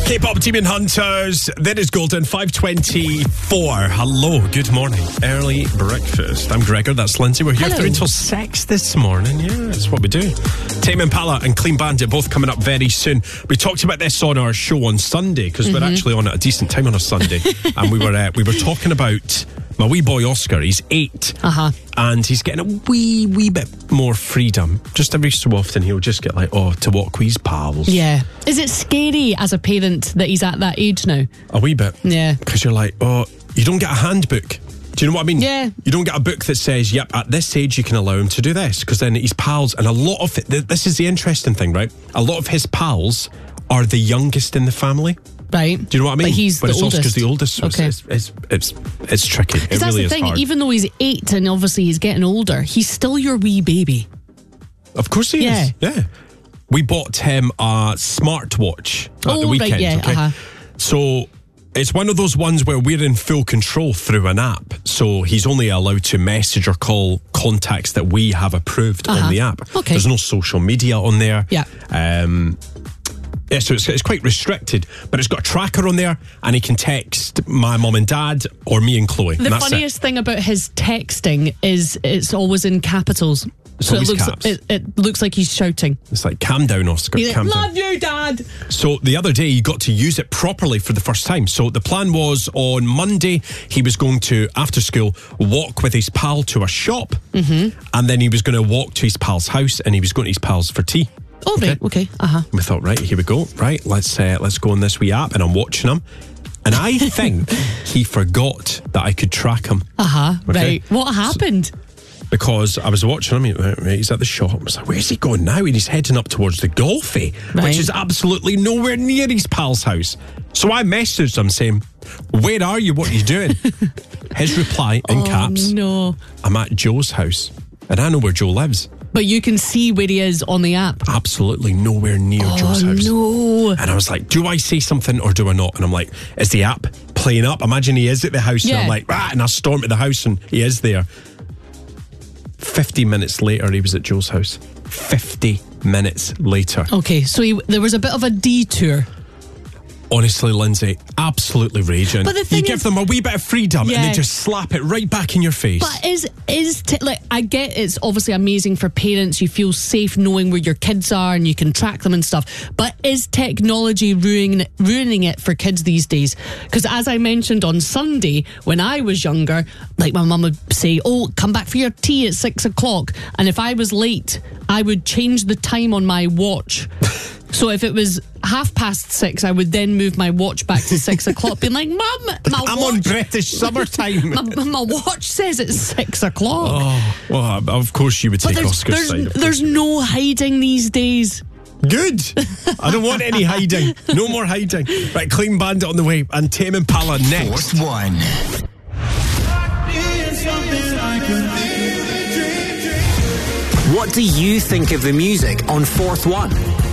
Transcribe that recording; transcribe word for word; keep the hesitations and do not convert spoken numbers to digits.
K-pop Demon Hunters. That is Golden, five twenty-four. Hello, good morning. Early breakfast. I'm Gregor, that's Lindsay. We're here Hello. through until six this morning. Yeah, that's what we do. Tame Impala and Clean Bandit both coming up very soon. We talked about this on our show on Sunday because mm-hmm. we're actually on at a decent time on a Sunday. and we were uh, we were talking about my wee boy Oscar. He's eight. Uh-huh. And he's getting a wee, wee bit more freedom. Just every so often he'll just get like, oh, to walk with his pals. Yeah. Is it scary as a parent that he's at that age now? A wee bit. Yeah. Because you're like, oh, you don't get a handbook. Do you know what I mean? Yeah. You don't get a book that says, yep, at this age you can allow him to do this. Because then his pals, and a lot of it, this is the interesting thing, right? A lot of his pals are the youngest in the family. Right. Do you know what I mean? But he's but the it's oldest. also because the oldest. So okay. it's, it's, it's, it's tricky. It that's really the is thing. hard. Even though he's eight and obviously he's getting older, he's still your wee baby. Of course he yeah. is. Yeah. We bought him a smartwatch at oh, the weekend. Right, yeah, okay. Uh-huh. So it's one of those ones where we're in full control through an app. So he's only allowed to message or call contacts that we have approved uh-huh. on the app. Okay. There's no social media on there. Yeah. Um, yeah, so it's, it's quite restricted, but it's got a tracker on there and he can text my mum and dad or me and Chloe. The and that's funniest it. thing about his texting is it's always in capitals. It's so it always looks caps. it, it looks like he's shouting. It's like, calm down, Oscar. He's calm like, down. love you, Dad. So the other day he got to use it properly for the first time. So the plan was on Monday he was going to, after school, walk with his pal to a shop mm-hmm. and then he was going to walk to his pal's house and he was going to his pal's for tea. Oh, okay. right, okay, uh-huh. We thought, right, here we go. Right, let's uh, let's go on this wee app and I'm watching him. And I think he forgot that I could track him. Uh-huh, okay? right. What happened? So, because I was watching him, he's at the shop. I was like, where's he going now? And he's heading up towards the Golfie, right. which is absolutely nowhere near his pal's house. So I messaged him saying, where are you? What are you doing? His reply in oh, caps, no. I'm at Joe's house. And I know where Joe lives. But you can see where he is on the app. Absolutely nowhere near oh, Joe's house. no. And I was like, do I say something or do I not? And I'm like, is the app playing up? Imagine he is at the house. Yeah. And I'm like, ah, and I storm to the house and he is there. fifty minutes later, he was at Joe's house. fifty minutes later. Okay, so he, there was a bit of a detour. Honestly, Lindsay, absolutely raging. But the thing you give is, them a wee bit of freedom yeah. and they just slap it right back in your face. But is is t- like I get it's obviously amazing for parents. You feel safe knowing where your kids are and you can track them and stuff. But is technology ruining ruining it for kids these days? Because as I mentioned on Sunday, when I was younger, like my mum would say, "Oh, come back for your tea at six o'clock," and if I was late, I would change the time on my watch. So if it was half past six, I would then move my watch back to six o'clock, being like, Mum, my I'm watch, on British summertime. my, my watch says it's six o'clock. Oh, well, of course you would take but there's, Oscar's there's, side. There's no hiding these days. Good. I don't want any hiding. No more hiding. Right, Clean Bandit on the way and Tame Impala next. Fourth one. What do you think of the music on Fourth One?